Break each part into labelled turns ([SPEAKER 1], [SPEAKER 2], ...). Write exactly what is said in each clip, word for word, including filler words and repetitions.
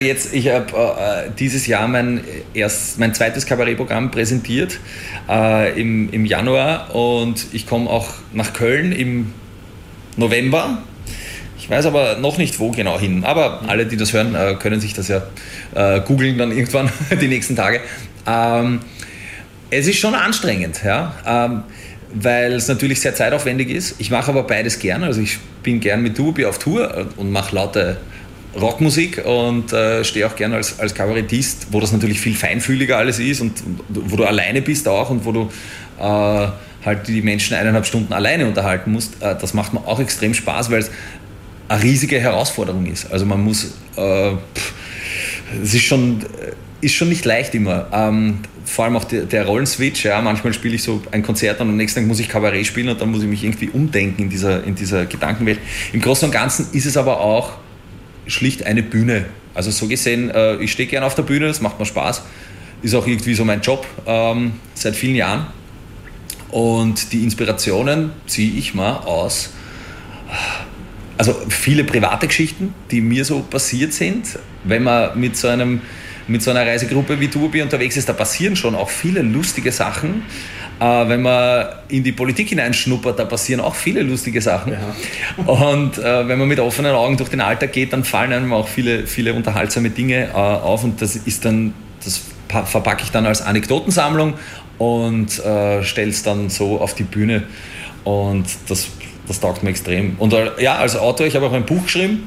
[SPEAKER 1] Jetzt, ich habe äh, dieses Jahr mein, erst, mein zweites Kabarettprogramm präsentiert äh, im, im Januar und ich komme auch nach Köln im November. Ich weiß aber noch nicht, wo genau hin. Aber alle, die das hören, äh, können sich das ja äh, googeln dann irgendwann die nächsten Tage. Ähm, es ist schon anstrengend, ja, ähm, weil es natürlich sehr zeitaufwendig ist. Ich mache aber beides gern. Also ich bin gern mit Duobi auf Tour und mache laute Rockmusik und äh, stehe auch gerne als, als Kabarettist, wo das natürlich viel feinfühliger alles ist und, und wo du alleine bist auch und wo du äh, halt die Menschen eineinhalb Stunden alleine unterhalten musst. Äh, das macht mir auch extrem Spaß, weil es eine riesige Herausforderung ist. Also man muss, äh, pff, es ist schon, ist schon nicht leicht immer. Ähm, vor allem auch der, der Rollenswitch, ja, manchmal spiele ich so ein Konzert und am nächsten Tag muss ich Kabarett spielen und dann muss ich mich irgendwie umdenken in dieser, in dieser Gedankenwelt. Im Großen und Ganzen ist es aber auch schlicht eine Bühne. Also so gesehen, äh, ich stehe gerne auf der Bühne, das macht mir Spaß. Ist auch irgendwie so mein Job ähm, seit vielen Jahren. Und die Inspirationen ziehe ich mal aus. Also viele private Geschichten, die mir so passiert sind. Wenn man mit so, einem, mit so einer Reisegruppe wie Duobi unterwegs ist, da passieren schon auch viele lustige Sachen. Äh, wenn man in die Politik hineinschnuppert, da passieren auch viele lustige Sachen. Ja. Und äh, wenn man mit offenen Augen durch den Alltag geht, dann fallen einem auch viele, viele unterhaltsame Dinge äh, auf. Und das ist dann, das verpacke ich dann als Anekdotensammlung und äh, stelle es dann so auf die Bühne. Und das, das taugt mir extrem. Und äh, ja, als Autor, ich habe auch ein Buch geschrieben.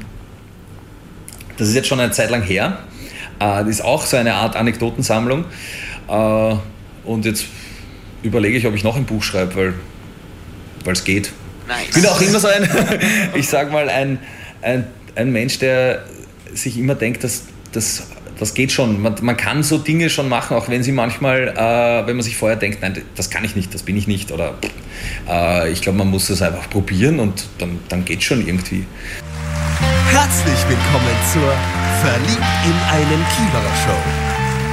[SPEAKER 1] Das ist jetzt schon eine Zeit lang her. Äh, das ist auch so eine Art Anekdotensammlung. Äh, und jetzt überlege ich, ob ich noch ein Buch schreibe, weil weil es geht. Nice. Ich bin auch immer so ein, ich sag mal, ein, ein, ein Mensch, der sich immer denkt, dass das, das geht schon. Man, man kann so Dinge schon machen, auch wenn sie manchmal, äh, wenn man sich vorher denkt, nein, das kann ich nicht, das bin ich nicht. Oder äh, ich glaube, man muss das einfach probieren und dann, dann geht es schon irgendwie.
[SPEAKER 2] Herzlich willkommen zur Verliebt in einen Kieberer Show.